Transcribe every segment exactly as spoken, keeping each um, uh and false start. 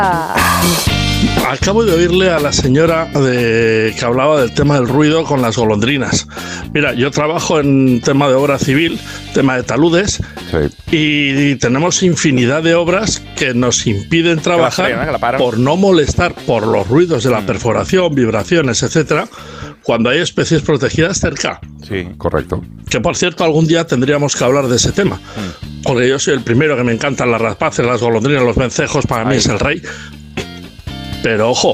Acabo de oírle a la señora de, que hablaba del tema del ruido con las golondrinas. Mira, yo trabajo en tema de obra civil, tema de taludes, sí. y tenemos infinidad de obras que nos impiden trabajar frena, por no molestar por los ruidos de la perforación, vibraciones, etcétera, cuando hay especies protegidas cerca. Sí, correcto. Que por cierto, algún día tendríamos que hablar de ese tema. Mm. Porque yo soy el primero que me encantan las rapaces, las golondrinas, los vencejos, para Ay. mí es el rey. Pero ojo,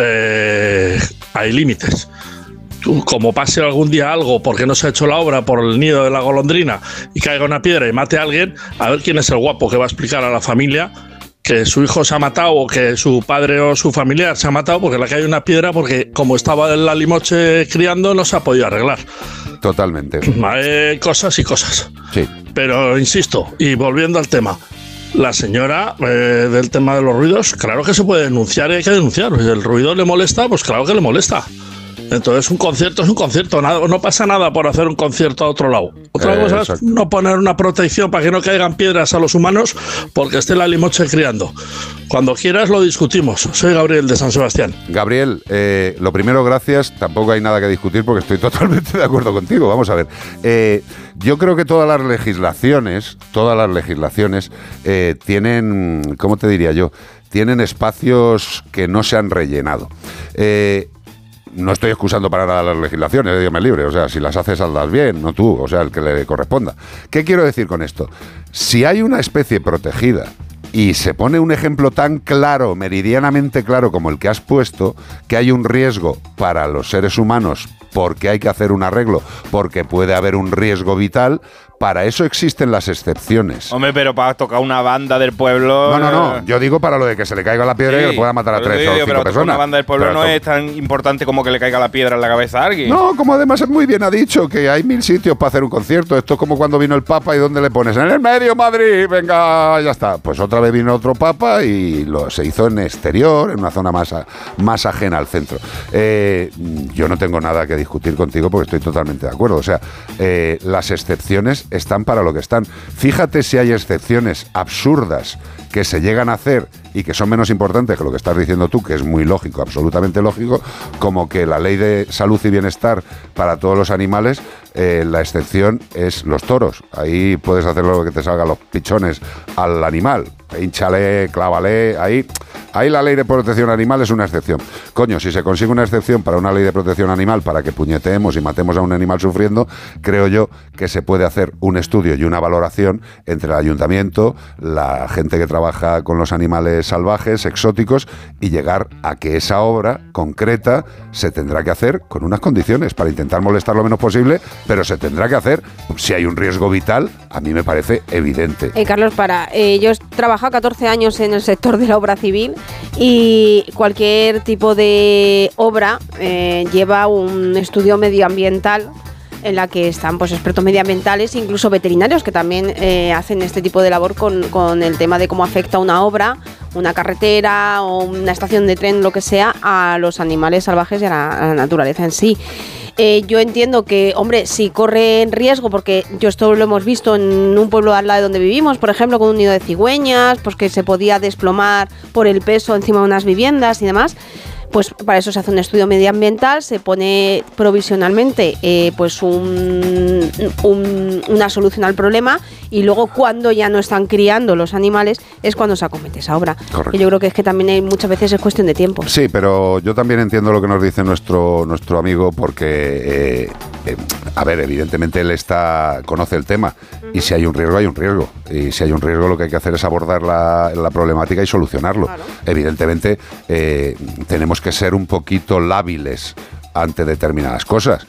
eh, hay límites. Tú, como pase algún día algo porque no se ha hecho la obra por el nido de la golondrina y caiga una piedra y mate a alguien, a ver quién es el guapo que va a explicar a la familia que su hijo se ha matado o que su padre o su familiar se ha matado porque le cae una piedra porque como estaba en la limoche criando no se ha podido arreglar. Totalmente. Hay cosas y cosas. Sí. Pero insisto, y volviendo al tema, la señora eh, del tema de los ruidos, claro que se puede denunciar y hay que denunciar. Si el ruido le molesta, pues claro que le molesta. Entonces un concierto es un concierto, nada, no pasa nada por hacer un concierto a otro lado. Otra eh, cosa es exacto. no poner una protección para que no caigan piedras a los humanos porque esté la limoche criando. Cuando quieras lo discutimos. Soy Gabriel de San Sebastián. Gabriel, eh, lo primero, gracias. Tampoco hay nada que discutir porque estoy totalmente de acuerdo contigo. Vamos a ver. Eh, yo creo que todas las legislaciones, todas las legislaciones eh, tienen, ¿cómo te diría yo? Tienen espacios que no se han rellenado. Eh, No estoy excusando para nada las legislaciones, Dios me libre, o sea, si las haces, hazlas bien, no tú, o sea, el que le corresponda. ¿Qué quiero decir con esto? Si hay una especie protegida y se pone un ejemplo tan claro, meridianamente claro como el que has puesto, que hay un riesgo para los seres humanos porque hay que hacer un arreglo, porque puede haber un riesgo vital, para eso existen las excepciones. Hombre, pero para tocar una banda del pueblo... No, no, no, yo digo para lo de que se le caiga la piedra sí, y que le pueda matar a tres o cinco pero personas. Una banda del pueblo pero no es tan importante como que le caiga la piedra en la cabeza a alguien. No, como además es muy bien ha dicho, que hay mil sitios para hacer un concierto. Esto es como cuando vino el Papa y ¿dónde le pones? En el medio, Madrid, venga, ya está. Pues otra vez vino otro Papa y lo, se hizo en exterior, en una zona más, a, más ajena al centro. Eh, yo no tengo nada que discutir contigo porque estoy totalmente de acuerdo. O sea, eh, las excepciones están para lo que están. Fíjate si hay excepciones absurdas que se llegan a hacer y que son menos importantes que lo que estás diciendo tú, que es muy lógico, absolutamente lógico, como que la ley de salud y bienestar para todos los animales, eh, la excepción es los toros. Ahí puedes hacer lo que te salga los pichones al animal. Hínchale, clávale, ahí... Ahí la ley de protección animal es una excepción. Coño, si se consigue una excepción para una ley de protección animal para que puñeteemos y matemos a un animal sufriendo, creo yo que se puede hacer un estudio y una valoración entre el ayuntamiento, la gente que trabaja con los animales salvajes, exóticos, y llegar a que esa obra concreta se tendrá que hacer con unas condiciones para intentar molestar lo menos posible, pero se tendrá que hacer. Si hay un riesgo vital, a mí me parece evidente. Eh, Carlos, para, eh, yo he trabajado catorce años en el sector de la obra civil y cualquier tipo de obra eh, lleva un estudio medioambiental en la que están pues expertos medioambientales, incluso veterinarios que también eh, hacen este tipo de labor con, con el tema de cómo afecta una obra, una carretera o una estación de tren, lo que sea, a los animales salvajes y a la, a la naturaleza en sí. Eh, yo entiendo que, hombre, si corre en riesgo, porque yo esto lo hemos visto en un pueblo al lado de donde vivimos, por ejemplo, con un nido de cigüeñas, pues que se podía desplomar por el peso encima de unas viviendas y demás. Pues para eso se hace un estudio medioambiental, se pone provisionalmente eh, pues un, un, una solución al problema y luego cuando ya no están criando los animales es cuando se acomete esa obra. Y yo creo que es que también hay, muchas veces es cuestión de tiempo. Sí, pero yo también entiendo lo que nos dice nuestro, nuestro amigo porque, eh, eh, a ver, evidentemente él está conoce el tema uh-huh. y si hay un riesgo, hay un riesgo. Y si hay un riesgo lo que hay que hacer es abordar la, la problemática y solucionarlo. Claro. Evidentemente eh, tenemos que que ser un poquito lábiles ante determinadas cosas.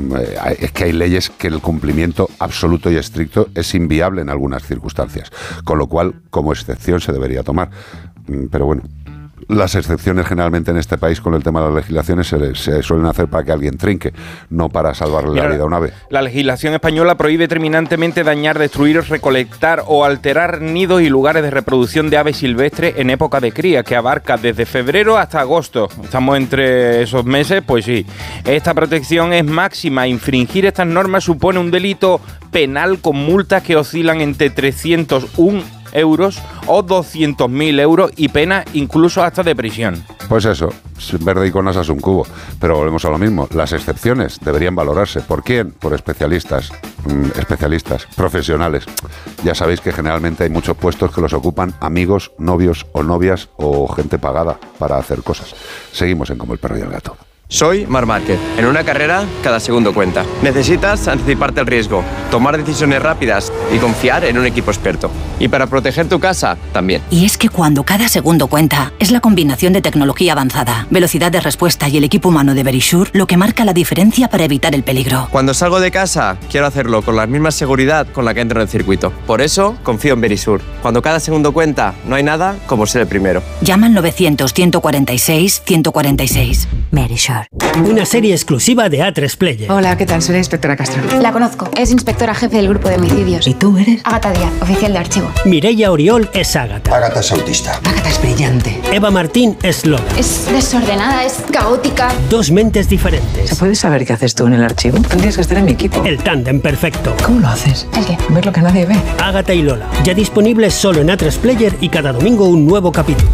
Es que hay leyes que el cumplimiento absoluto y estricto es inviable en algunas circunstancias, con lo cual, como excepción, se debería tomar. Pero bueno, las excepciones generalmente en este país con el tema de las legislaciones se, se suelen hacer para que alguien trinque, no para salvarle Mira, la vida a un ave. La legislación española prohíbe terminantemente dañar, destruir, recolectar o alterar nidos y lugares de reproducción de aves silvestres en época de cría, que abarca desde febrero hasta agosto. Estamos entre esos meses, pues sí. Esta protección es máxima. Infringir estas normas supone un delito penal con multas que oscilan entre trescientos uno euros o doscientos mil euros y pena incluso hasta de prisión. Pues eso, verde y con asas un cubo. Pero volvemos a lo mismo. Las excepciones deberían valorarse. ¿Por quién? Por especialistas. Mm, especialistas, profesionales. Ya sabéis que generalmente hay muchos puestos que los ocupan amigos, novios o novias o gente pagada para hacer cosas. Seguimos en Como el perro y el gato. Soy Marc Márquez. En una carrera, cada segundo cuenta. Necesitas anticiparte al riesgo, tomar decisiones rápidas y confiar en un equipo experto. Y para proteger tu casa, también. Y es que cuando cada segundo cuenta, es la combinación de tecnología avanzada, velocidad de respuesta y el equipo humano de Verisure lo que marca la diferencia para evitar el peligro. Cuando salgo de casa, quiero hacerlo con la misma seguridad con la que entro en el circuito. Por eso, confío en Verisure. Cuando cada segundo cuenta, no hay nada como ser el primero. Llama al novecientos, ciento cuarenta y seis, ciento cuarenta y seis. Verisure. Una serie exclusiva de A tres Player. Hola, ¿qué tal? Soy la inspectora Castro. La conozco. Es inspectora jefe del grupo de homicidios. ¿Y tú eres? Ágata Díaz, oficial de archivo. Mireia Oriol es Ágata. Ágata es autista. Ágata es brillante. Eva Martín es Lola. Es desordenada, es caótica. Dos mentes diferentes. ¿Se puede saber qué haces tú en el archivo? Tendrías que estar en mi equipo. El tándem perfecto. ¿Cómo lo haces? ¿El qué? Ver lo que nadie ve. Ágata y Lola. Ya disponibles solo en A tres Player y cada domingo un nuevo capítulo.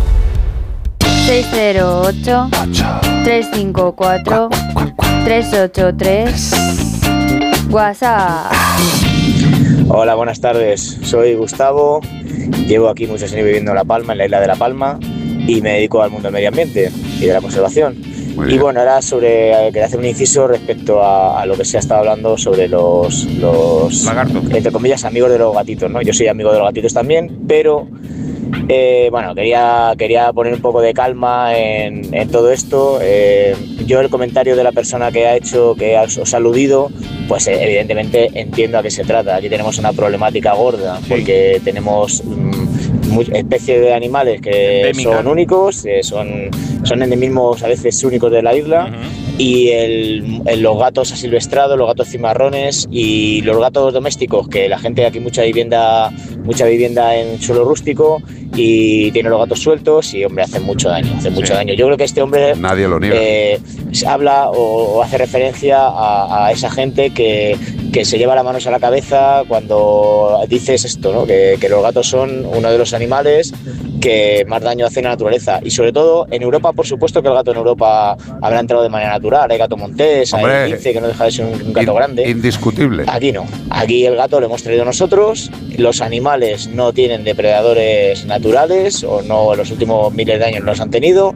seis cero ocho, tres cinco cuatro, tres ocho tres. WhatsApp. Hola, buenas tardes. Soy Gustavo. Llevo aquí muchos años viviendo en La Palma, en la isla de La Palma, y me dedico al mundo del medio ambiente y de la conservación. Y bueno, era sobre, quería hacer un inciso respecto a, a lo que se ha estado hablando sobre los, los lagartos, entre comillas, amigos de los gatitos, ¿no? Yo soy amigo de los gatitos también, pero eh, bueno, quería, quería poner un poco de calma en, en todo esto. Eh, yo el comentario de la persona que ha hecho, que os ha aludido, pues eh, evidentemente entiendo a qué se trata. Aquí tenemos una problemática gorda, sí, porque tenemos mmm, especies de animales que endémica, son únicos, eh, son, son endemismos a veces únicos de la isla. Uh-huh. Y el, el, los gatos asilvestrados, los gatos cimarrones y los gatos domésticos, que la gente aquí mucha vivienda, mucha vivienda en suelo rústico y tiene los gatos sueltos y hombre, hacen mucho daño, hacen mucho sí. daño. Yo creo que este hombre nadie lo niega. Eh, habla o, o hace referencia a, a esa gente que, que se lleva las manos a la cabeza cuando dices esto, ¿no? Que, que los gatos son uno de los animales que más daño hacen a la naturaleza. Y sobre todo en Europa, por supuesto que el gato en Europa habrá entrado de manera natural. Hay gato montés, hombre, hay lince, que no deja de ser un, un gato in, grande. Indiscutible. Aquí no. Aquí el gato lo hemos traído nosotros. Los animales no tienen depredadores naturales, o no, en los últimos miles de años no los han tenido.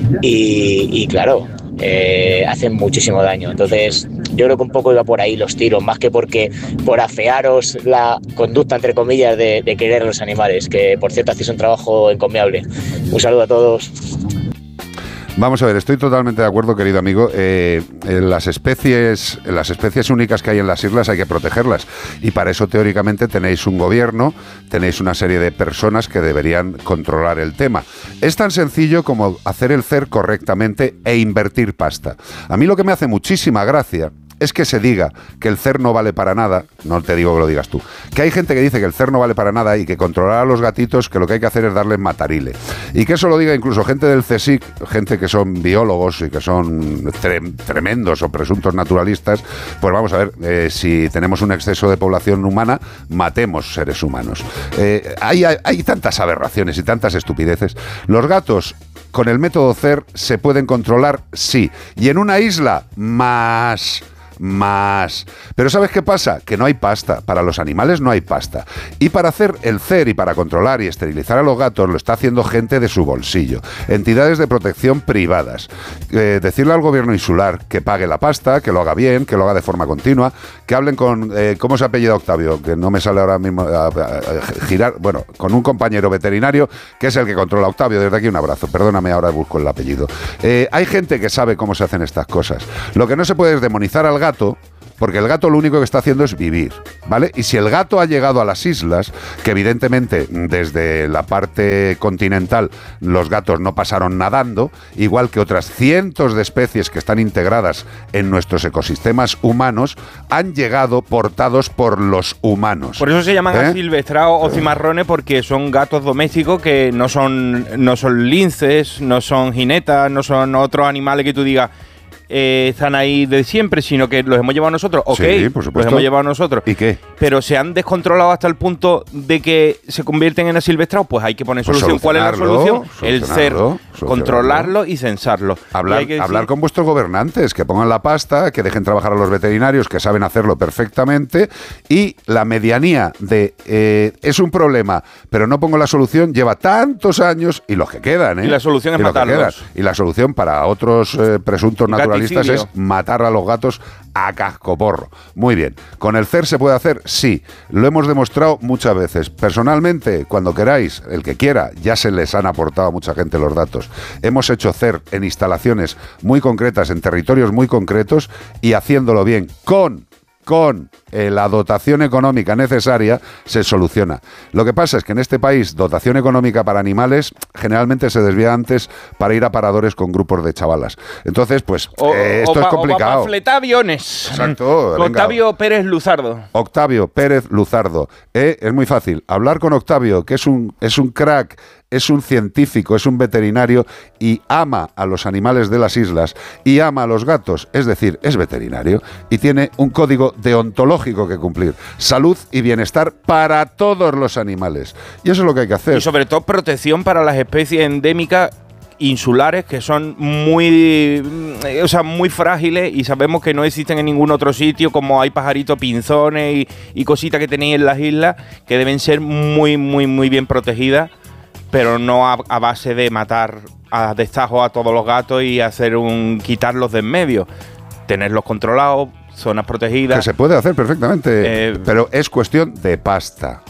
Y, y claro, eh, hacen muchísimo daño. Entonces yo creo que un poco iba por ahí los tiros, más que porque por afearos la conducta, entre comillas, de, de querer a los animales, que por cierto hacéis un trabajo encomiable. Un saludo a todos. Vamos a ver, estoy totalmente de acuerdo, querido amigo. Eh, en las especies, en las especies únicas que hay en las islas hay que protegerlas. Y para eso, teóricamente, tenéis un gobierno, tenéis una serie de personas que deberían controlar el tema. Es tan sencillo como hacer el C E R correctamente e invertir pasta. A mí lo que me hace muchísima gracia es que se diga que el C E R no vale para nada, no te digo que lo digas tú, que hay gente que dice que el C E R no vale para nada y que controlar a los gatitos, que lo que hay que hacer es darles matarile. Y que eso lo diga incluso gente del CSIC, gente que son biólogos y que son tre- tremendos o presuntos naturalistas, pues vamos a ver, eh, si tenemos un exceso de población humana, matemos seres humanos. Eh, hay, hay, hay tantas aberraciones y tantas estupideces. Los gatos, con el método C E R, se pueden controlar, sí. Y en una isla, más... Más. Pero ¿sabes qué pasa? Que no hay pasta. Para los animales no hay pasta. Y para hacer el C E R y para controlar y esterilizar a los gatos lo está haciendo gente de su bolsillo. Entidades de protección privadas. Eh, decirle al gobierno insular que pague la pasta, que lo haga bien, que lo haga de forma continua, que hablen con... Eh, ¿Cómo se apellida Octavio? Que no me sale ahora mismo a, a, a girar. Bueno, con un compañero veterinario que es el que controla a Octavio. Desde aquí un abrazo. Perdóname, ahora busco el apellido. Eh, hay gente que sabe cómo se hacen estas cosas. Lo que no se puede es demonizar al gato, porque el gato lo único que está haciendo es vivir, ¿vale? Y si el gato ha llegado a las islas, que evidentemente desde la parte continental los gatos no pasaron nadando, igual que otras cientos de especies que están integradas en nuestros ecosistemas humanos, han llegado portados por los humanos. Por eso se llaman ¿Eh? asilvestrados o cimarrones, porque son gatos domésticos que no son, no son linces, no son jinetas, no son otros animales que tú digas... eh, están ahí de siempre, sino que los hemos llevado nosotros. Ok, sí, por supuesto. los hemos llevado nosotros. ¿Y qué? Pero se han descontrolado hasta el punto de que se convierten en asilvestrados, pues hay que poner Pues solución. ¿Cuál es la solución? El ser, solucionarlo. controlarlo y censarlo. Hablar, Y hay que decir- hablar con vuestros gobernantes, que pongan la pasta, que dejen trabajar a los veterinarios, que saben hacerlo perfectamente, y la medianía de eh, es un problema, pero no pongo la solución, lleva tantos años, y los que quedan, ¿eh? Y la solución es Y los que matarlos. quedan. Y la solución para otros eh, presuntos naturalistas Gaticidio. es matar a los gatos a cascoporro. Muy bien. ¿Con el C E R se puede hacer? Sí. Lo hemos demostrado muchas veces. Personalmente, cuando queráis, el que quiera, ya se les han aportado a mucha gente los datos. Hemos hecho C E R en instalaciones muy concretas, en territorios muy concretos, y haciéndolo bien, con con eh, la dotación económica necesaria, se soluciona. Lo que pasa es que en este país, dotación económica para animales generalmente se desvía antes para ir a paradores con grupos de chavalas. Entonces, pues, O, eh, esto o es pa- complicado. O para fletar aviones. Exacto, Con venga. Octavio Pérez Luzardo. Octavio Pérez Luzardo. Eh, es muy fácil. Hablar con Octavio, que es un, es un crack, es un científico, es un veterinario y ama a los animales de las islas y ama a los gatos, es decir, es veterinario y tiene un código deontológico que cumplir. Salud y bienestar para todos los animales. Y eso es lo que hay que hacer. Y sobre todo protección para las especies endémicas insulares que son muy, o sea, muy frágiles y sabemos que no existen en ningún otro sitio, como hay pajaritos pinzones y, y cositas que tenéis en las islas que deben ser muy, muy, muy bien protegidas, pero no a, a base de matar a destajo a todos los gatos y hacer un quitarlos de en medio. Tenerlos controlados, zonas protegidas. Que se puede hacer perfectamente, Eh, pero es cuestión de pasta.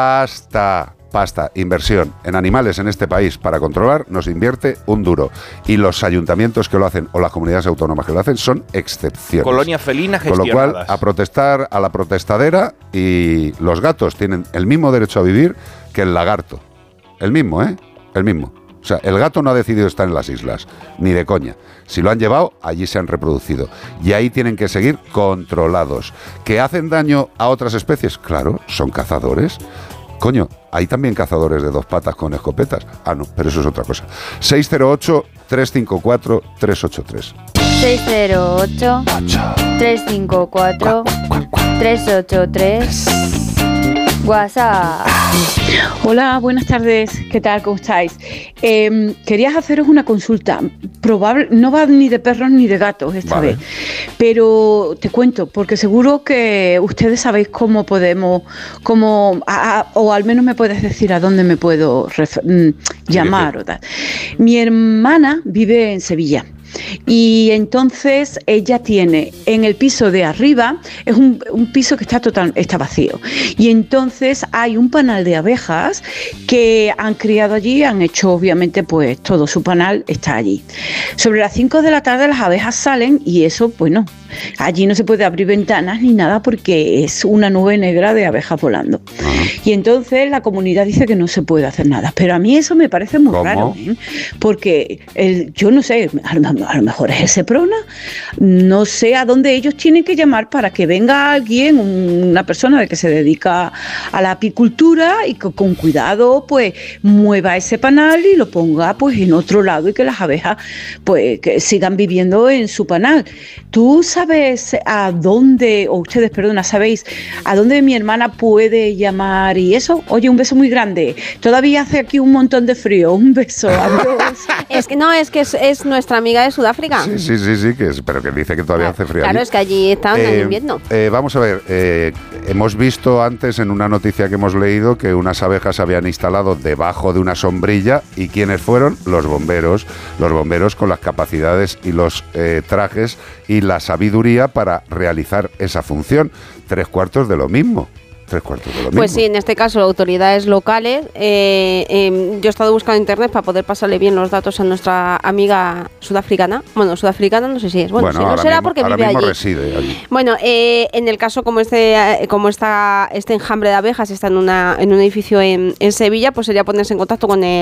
Pasta. Pasta, inversión en animales en este país para controlar, nos invierte un duro. Y los ayuntamientos que lo hacen o las comunidades autónomas que lo hacen son excepciones. Colonias felinas Con lo gestionadas. cual, a protestar a la protestadera, y los gatos tienen el mismo derecho a vivir que el lagarto. El mismo, ¿eh? El mismo. O sea, el gato no ha decidido estar en las islas, ni de coña. Si lo han llevado, allí se han reproducido. Y ahí tienen que seguir controlados. ¿Que hacen daño a otras especies? Claro, son cazadores. Coño, hay también cazadores de dos patas con escopetas. Ah, no, pero eso es otra cosa. seis cero ocho, tres cinco cuatro, tres ocho tres. seis cero ocho, tres cinco cuatro, tres ocho tres. WhatsApp. Hola, buenas tardes. ¿Qué tal? ¿Cómo estáis? Eh, querías haceros una consulta. Probable, no va ni de perros ni de gatos esta Vale. vez. Pero te cuento, porque seguro que ustedes sabéis cómo podemos, cómo, a- a- o al menos me puedes decir a dónde me puedo ref- mm, llamar o tal. Mi hermana vive en Sevilla. Y entonces ella tiene en el piso de arriba, es un, un piso que está total, está vacío. Y entonces hay un panal de abejas que han criado allí, han hecho obviamente pues todo su panal está allí. Sobre las cinco de la tarde las abejas salen y eso, bueno, allí no se puede abrir ventanas ni nada porque es una nube negra de abejas volando. Y entonces la comunidad dice que no se puede hacer nada. Pero a mí eso me parece muy ¿Cómo? raro, ¿eh? Porque el, yo no sé, a lo, a lo mejor es el Seprona, no sé a dónde ellos tienen que llamar para que venga alguien, un- una persona de que se dedica a la apicultura y que con cuidado pues mueva ese panal y lo ponga pues en otro lado y que las abejas pues que sigan viviendo en su panal. ¿Tú sabes a dónde, o ustedes, perdona, sabéis a dónde mi hermana puede llamar y eso? Oye, un beso muy grande. Todavía hace aquí un montón de frío. Un beso. Adiós. Es que no, es que es, es nuestra amiga de Sudáfrica. Sí, sí, sí, sí, que es, pero que dice que todavía hace frío. Claro, allí. es que allí están en Eh, invierno. eh, vamos a ver, eh, hemos visto antes en una noticia que hemos leído que unas abejas se habían instalado debajo de una sombrilla. ¿Y quiénes fueron? Los bomberos. Los bomberos con las capacidades y los eh, trajes y la sabiduría para realizar esa función. Tres cuartos de lo mismo. Tres cuartos de lo mismo. Pues sí, en este caso autoridades locales. Eh, eh, yo he estado buscando en internet para poder pasarle bien los datos a nuestra amiga sudafricana. Bueno, sudafricana no sé si es. Bueno, si no ahora será mismo- porque ahora vive mismo allí. reside allí. Bueno, eh, en el caso como este, eh, como está este enjambre de abejas está en una en un edificio en, en Sevilla, pues sería ponerse en contacto con el